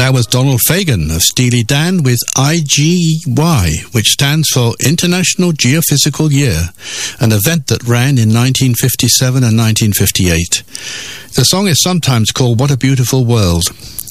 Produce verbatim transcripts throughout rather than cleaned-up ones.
That was Donald Fagen of Steely Dan with I G Y, which stands for International Geophysical Year, an event that ran in nineteen fifty-seven and nineteen fifty-eight. The song is sometimes called What a Beautiful World.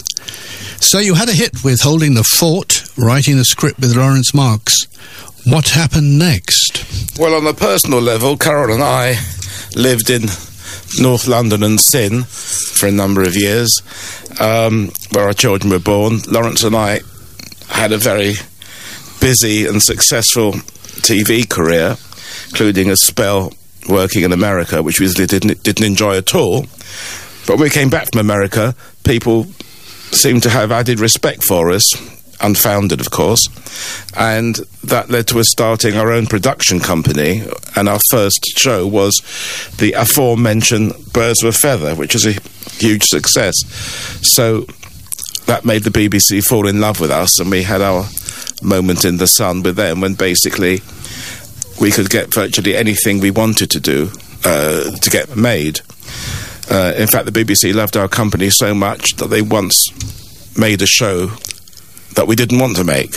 So you had a hit with Holding the Fort, writing the script with Lawrence Marks. What happened next? Well, on a personal level, Carol and I lived in North London and Sin for a number of years, um, where our children were born. Lawrence and I had a very busy and successful T V career, including a spell working in America, which we didn't, didn't enjoy at all. But when we came back from America, people seemed to have added respect for us, unfounded, of course, and that led to us starting our own production company, and our first show was the aforementioned Birds of a Feather, which is a huge success. So that made the B B C fall in love with us, and we had our moment in the sun with them when basically we could get virtually anything we wanted to do uh, to get made. Uh, in fact, the B B C loved our company so much that they once made a show that we didn't want to make.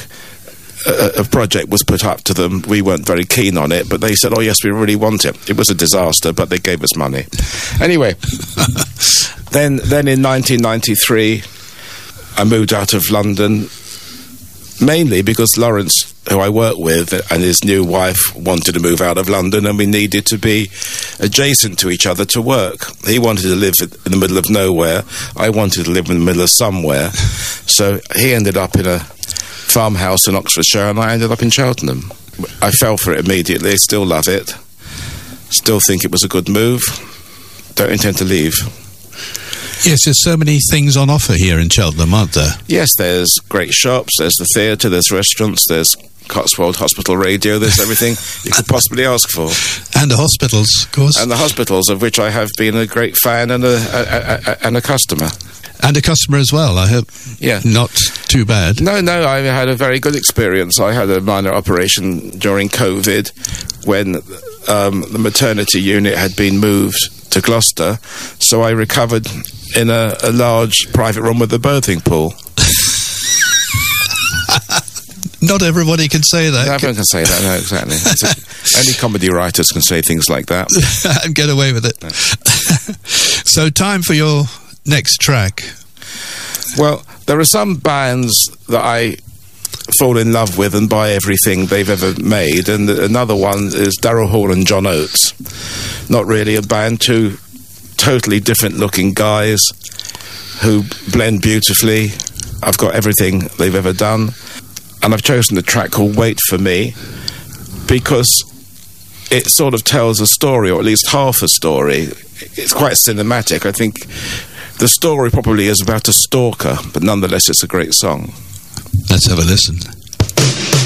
A, a project was put up to them. We weren't very keen on it, but they said, oh yes, we really want it. It was a disaster, but they gave us money. Anyway, then then in nineteen ninety-three, I moved out of London, mainly because Lawrence, who I work with, and his new wife wanted to move out of London, and we needed to be adjacent to each other to work. He wanted to live in the middle of nowhere. I wanted to live in the middle of somewhere. So he ended up in a farmhouse in Oxfordshire, and I ended up in Cheltenham. I fell for it immediately. Still love it. Still think it was a good move. Don't intend to leave. Yes, there's so many things on offer here in Cheltenham, aren't there? Yes, there's great shops, there's the theatre, there's restaurants, there's Cotswold Hospital Radio, there's everything you could possibly ask for. And the hospitals, of course. And the hospitals, of which I have been a great fan and a, a, a, and a customer. And a customer as well, I hope. Yeah. Not too bad. No, no, I had a very good experience. I had a minor operation during COVID when um, the maternity unit had been moved to Gloucester, so I recovered in a, a large private room with a birthing pool. Not everybody can say that. No, everyone can say that, no, exactly. A, only comedy writers can say things like that. And get away with it. No. So time for your next track. Well, there are some bands that I fall in love with and buy everything they've ever made, and another one is Daryl Hall and John Oates. Not really a band, two totally different looking guys who blend beautifully. I've got everything they've ever done, and I've chosen a track called Wait For Me because it sort of tells a story, or at least half a story. It's quite cinematic. I think the story probably is about a stalker, but nonetheless it's a great song. Let's have a listen.